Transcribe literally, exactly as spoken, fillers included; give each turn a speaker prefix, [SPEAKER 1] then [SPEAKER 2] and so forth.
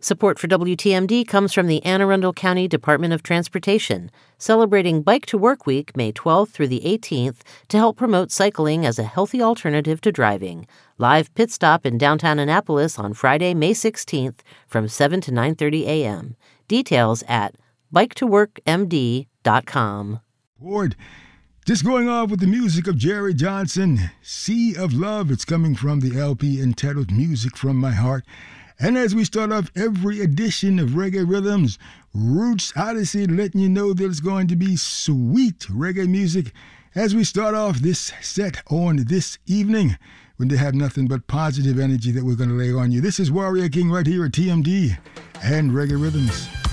[SPEAKER 1] Support for W T M D comes from the Anne Arundel County Department of Transportation, celebrating Bike to Work Week May twelfth through the eighteenth to help promote cycling as a healthy alternative to driving. Live pit stop in downtown Annapolis on Friday, May sixteenth from seven to nine thirty a.m. Details at bike to work m d dot com.
[SPEAKER 2] Board, just going off with the music of Jerry Johnson, Sea of Love. It's coming from the L P entitled Music from My Heart. And as we start off every edition of Reggae Rhythms, Roots Odyssey letting you know that it's going to be sweet reggae music as we start off this set on this evening when they have nothing but positive energy that we're going to lay on you. This is Warrior King right here at T M D and Reggae Rhythms.